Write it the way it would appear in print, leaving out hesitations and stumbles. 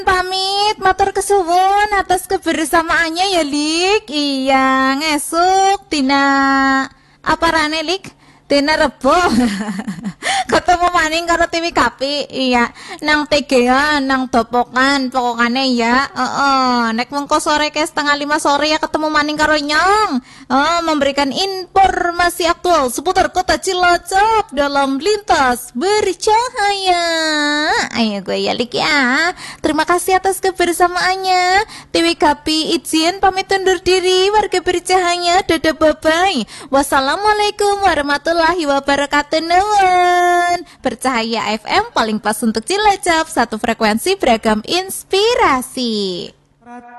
Pamit, matur kesuwun atas kebersamaannya ya, Lik. Iya, ngesuk Tina apa rane, Lik? Tina Rebo. Ketemu maning karo TV Kapi. Iya, nang tegean, nang dopokan, pokokane ya. Nek mengko sore ke setengah 5 sore ya ketemu maning karo Nyong. Memberikan informasi aktual seputar kota Cilacap dalam lintas bercahaya. Ayo gue ya, Lik ya. Terima kasih atas kebersamaannya. TV Kapi izin pamit undur diri. Warga bercahaya, dadah bye-bye. Wassalamualaikum warahmatullahi wabarakatuh. Nuwun. Bercahaya FM paling pas untuk Cilacap, satu frekuensi beragam inspirasi.